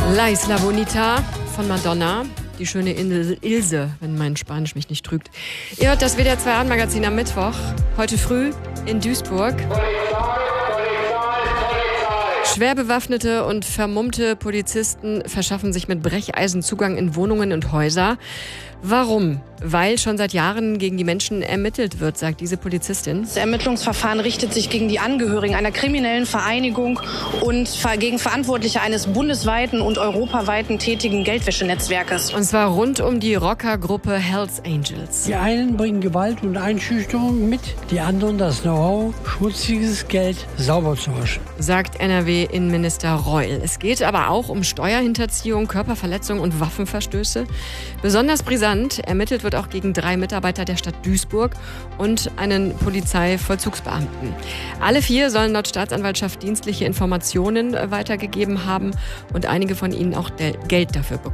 La Isla Bonita von Madonna. Die schöne Insel Ilse, wenn mein Spanisch mich nicht trügt. Ihr hört das WDR 2 Abendmagazin am Mittwoch. Heute früh in Duisburg. Schwer bewaffnete und vermummte Polizisten verschaffen sich mit Brecheisen Zugang in Wohnungen und Häuser. Warum? Weil schon seit Jahren gegen die Menschen ermittelt wird, sagt diese Polizistin. Das Ermittlungsverfahren richtet sich gegen die Angehörigen einer kriminellen Vereinigung und gegen Verantwortliche eines bundesweiten und europaweiten tätigen Geldwäschenetzwerkes. Und zwar rund um die Rockergruppe Hells Angels. Die einen bringen Gewalt und Einschüchterung mit, die anderen das Know-how, schmutziges Geld sauber zu waschen. Sagt NRW-Innenminister Reul. Es geht aber auch um Steuerhinterziehung, Körperverletzung und Waffenverstöße. Besonders brisant, ermittelt wird auch gegen 3 Mitarbeiter der Stadt Duisburg und einen Polizeivollzugsbeamten. Alle 4 sollen laut Staatsanwaltschaft dienstliche Informationen weitergegeben haben und einige von ihnen auch Geld dafür bekommen.